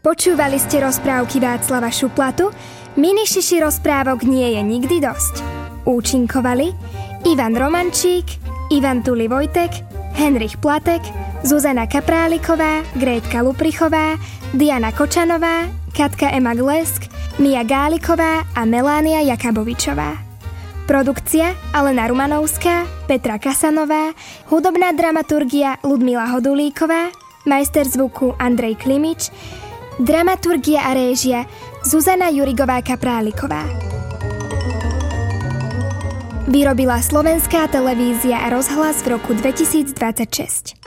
Počúvali ste rozprávky Václava Šuplatu? Minišiši rozprávok nie je nikdy dosť. Účinkovali Ivan Romančík, Ivan Tuli Vojtek, Henrich Platek, Zuzana Kapráliková, Grétka Luprichová, Diana Kočanová, Katka Ema Glesk, Mia Gáliková a Melánia Jakabovičová. Produkcia Alena Rumanovská, Petra Kasanová, hudobná dramaturgia Ludmila Hodulíková, majster zvuku Andrej Klimič, dramaturgia a réžia Zuzana Jurigová Kapráliková. Vyrobila Slovenská televízia a rozhlas v roku 2026.